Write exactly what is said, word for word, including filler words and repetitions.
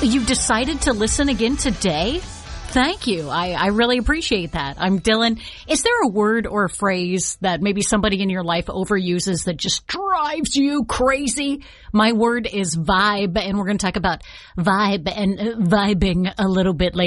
you decided to listen again today? Thank you. I, I really appreciate that. I'm Dylan. Is there a word or a phrase that maybe somebody in your life overuses that just drives you crazy? My word is vibe, and we're going to talk about vibe and uh, vibing a little bit later.